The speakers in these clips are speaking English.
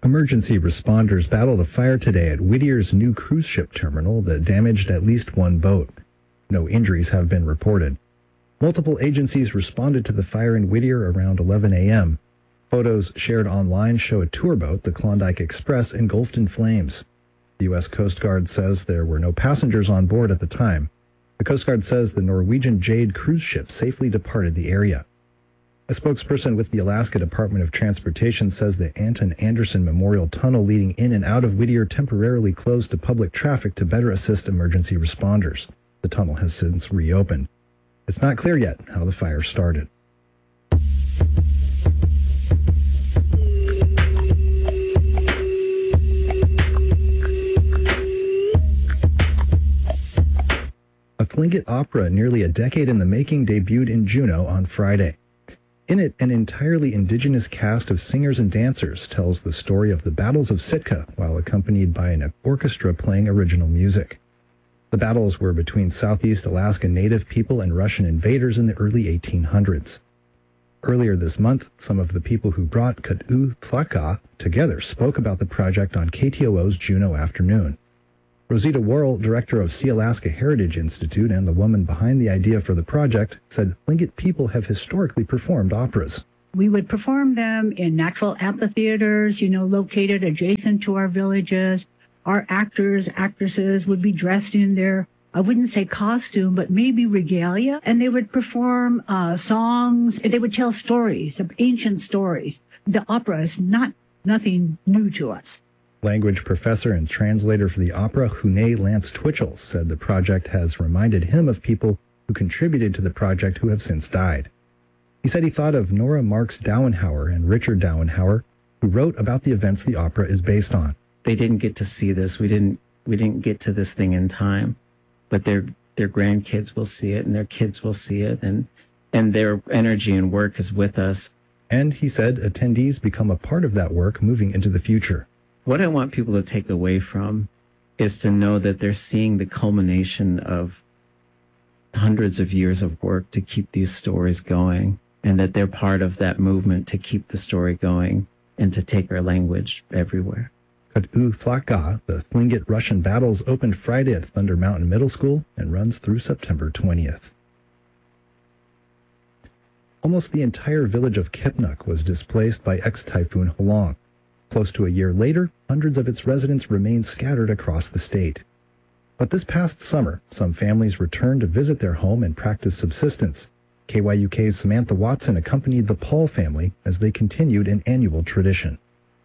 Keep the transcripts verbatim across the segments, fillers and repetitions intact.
Emergency responders battled a fire today at Whittier's new cruise ship terminal that damaged at least one boat. No injuries have been reported. Multiple agencies responded to the fire in Whittier around eleven a.m. Photos shared online show a tour boat, the Klondike Express, engulfed in flames. The U S Coast Guard says there were no passengers on board at the time. The Coast Guard says the Norwegian Jade cruise ship safely departed the area. A spokesperson with the Alaska Department of Transportation says the Anton Anderson Memorial Tunnel leading in and out of Whittier temporarily closed to public traffic to better assist emergency responders. The tunnel has since reopened. It's not clear yet how the fire started. A Tlingit opera nearly a decade in the making debuted in Juneau on Friday. In it, an entirely indigenous cast of singers and dancers tells the story of the battles of Sitka while accompanied by an orchestra playing original music. The battles were between Southeast Alaska Native people and Russian invaders in the early eighteen hundreds. Earlier this month, some of the people who brought Kut'u Tlaka together spoke about the project on K T O O's Juneau Afternoon. Rosita Worrell, director of Sea Alaska Heritage Institute and the woman behind the idea for the project, said Tlingit people have historically performed operas. We would perform them in natural amphitheaters, you know, located adjacent to our villages. Our actors, actresses would be dressed in their, I wouldn't say costume, but maybe regalia, and they would perform uh, songs. They would tell stories, ancient stories. The opera is not nothing new to us. Language professor and translator for the opera, Hune Lance Twitchell, said the project has reminded him of people who contributed to the project who have since died. He said he thought of Nora Marks Dauenhauer and Richard Dauenhauer, who wrote about the events the opera is based on. They didn't get to see this. We didn't we didn't get to this thing in time, but their their grandkids will see it and their kids will see it, and and their energy and work is with us. And he said attendees become a part of that work moving into the future. What I want people to take away from is to know that they're seeing the culmination of hundreds of years of work to keep these stories going, and that they're part of that movement to keep the story going and to take our language everywhere. Kut'u Tlaka, the Tlingit Russian battles, opened Friday at Thunder Mountain Middle School and runs through September twentieth. Almost the entire village of Kipnuk was displaced by ex-Typhoon Halong. Close to a year later, hundreds of its residents remain scattered across the state. But this past summer, some families returned to visit their home and practice subsistence. K Y U K's Samantha Watson accompanied the Paul family as they continued an annual tradition.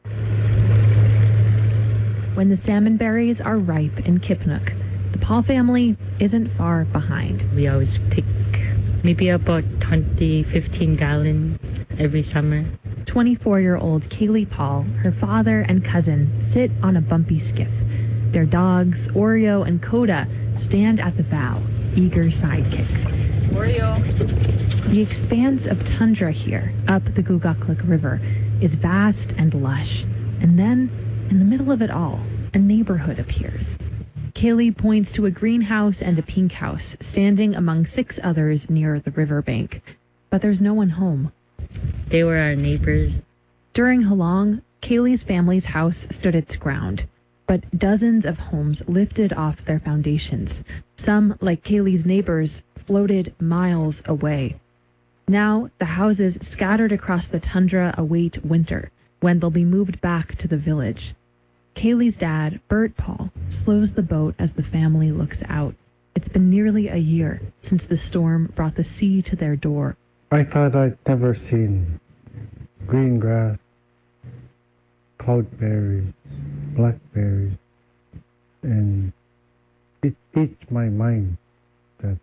When the salmon berries are ripe in Kipnuk, the Paul family isn't far behind. We always pick maybe about twenty, fifteen gallons every summer. twenty-four-year-old Kaylee Paul, her father and cousin sit on a bumpy skiff. Their dogs, Oreo and Coda, stand at the bow, eager sidekicks. Oreo. The expanse of tundra here, up the Gugakluk River, is vast and lush. And then, in the middle of it all, a neighborhood appears. Kaylee points to a greenhouse and a pink house, standing among six others near the riverbank. But there's no one home. They were our neighbors. During Halong, Kaylee's family's house stood its ground, but dozens of homes lifted off their foundations. Some, like Kaylee's neighbors, floated miles away. Now, the houses scattered across the tundra await winter, when they'll be moved back to the village. Kaylee's dad, Bert Paul, slows the boat as the family looks out. It's been nearly a year since the storm brought the sea to their door. I thought I'd never seen green grass, cloudberries, blackberries, and it beats my mind that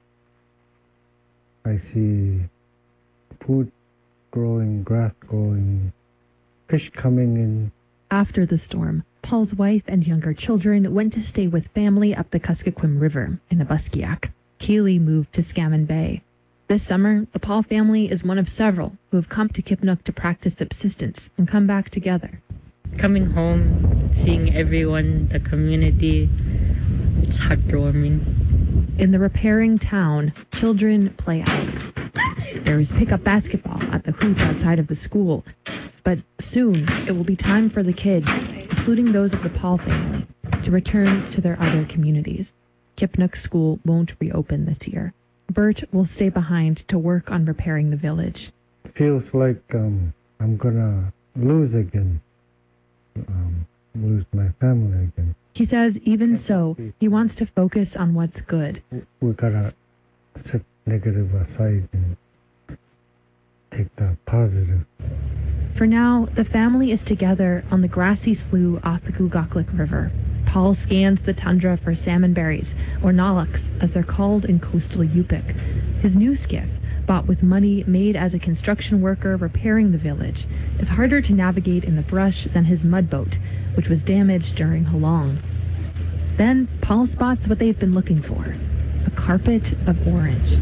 I see food growing, grass growing, fish coming in. After the storm, Paul's wife and younger children went to stay with family up the Kuskokwim River in Abuskiak. Kaylee moved to Scammon Bay. This summer, the Paul family is one of several who have come to Kipnuk to practice subsistence and come back together. Coming home, seeing everyone, the community, it's heartwarming. In the repairing town, children play out. There is pickup basketball at the hoop outside of the school. But soon, it will be time for the kids including those of the Paul family, to return to their other communities. Kipnuk School won't reopen this year. Bert will stay behind to work on repairing the village. Feels like um, I'm gonna lose again, um, lose my family again. He says even so, he wants to focus on what's good. We gotta set negative aside and take the positive. For now, the family is together on the grassy slough off the Gugaklik River. Paul scans the tundra for salmon berries, or nalaks, as they're called in coastal Yupik. His new skiff, bought with money made as a construction worker repairing the village, is harder to navigate in the brush than his mud boat, which was damaged during Halong. Then Paul spots what they've been looking for, a carpet of orange.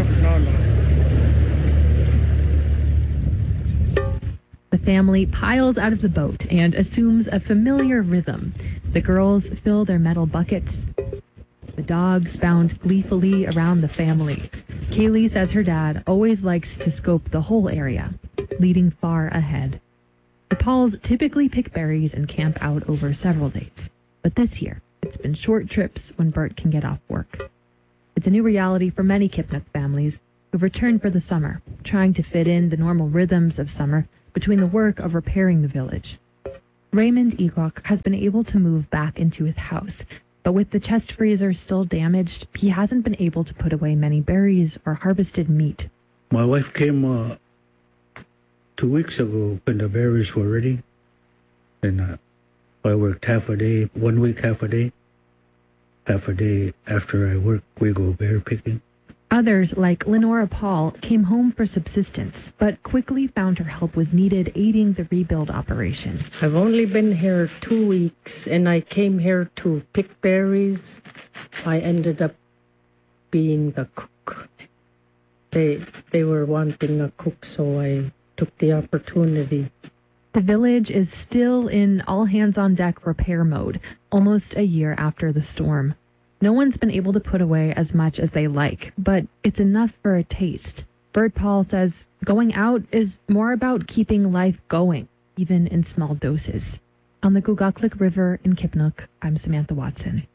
The family piles out of the boat and assumes a familiar rhythm. The girls fill their metal buckets. The dogs bound gleefully around the family. Kaylee says her dad always likes to scope the whole area, leading far ahead. The Pauls typically pick berries and camp out over several days. But this year, it's been short trips when Bert can get off work. It's a new reality for many Kipnuk families who've returned for the summer, trying to fit in the normal rhythms of summer between the work of repairing the village. Raymond Egock has been able to move back into his house, but with the chest freezer still damaged, he hasn't been able to put away many berries or harvested meat. My wife came uh, two weeks ago when the berries were ready, and uh, I worked half a day, one week half a day. Half a day after I work, we go berry picking. Others, like Lenora Paul, came home for subsistence, but quickly found her help was needed aiding the rebuild operation. I've only been here two weeks, and I came here to pick berries. I ended up being the cook. They, they were wanting a cook, so I took the opportunity. The village is still in all-hands-on-deck repair mode, almost a year after the storm. No one's been able to put away as much as they like, but it's enough for a taste. Bert Paul says going out is more about keeping life going, even in small doses. On the Gugaklik River in Kipnuk, I'm Samantha Watson.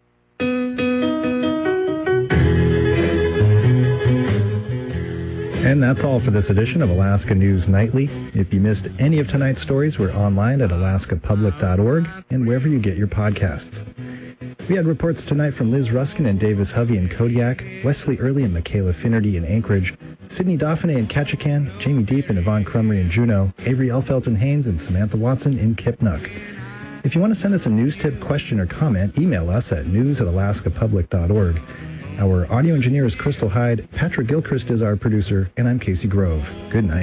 And that's all for this edition of Alaska News Nightly. If you missed any of tonight's stories, we're online at alaska public dot org and wherever you get your podcasts. We had reports tonight from Liz Ruskin and Davis Hovey in Kodiak, Wesley Early and Michaela Finnerty in Anchorage, Sydney Dauphiné in Ketchikan, Jamie Deep and Yvonne Crumry in Juneau, Avery Elfelt in Haines, and Samantha Watson in Kipnuk. If you want to send us a news tip, question, or comment, email us at news at alaska public dot org. Our audio engineer is Crystal Hyde, Patrick Gilchrist is our producer, and I'm Casey Grove. Good night.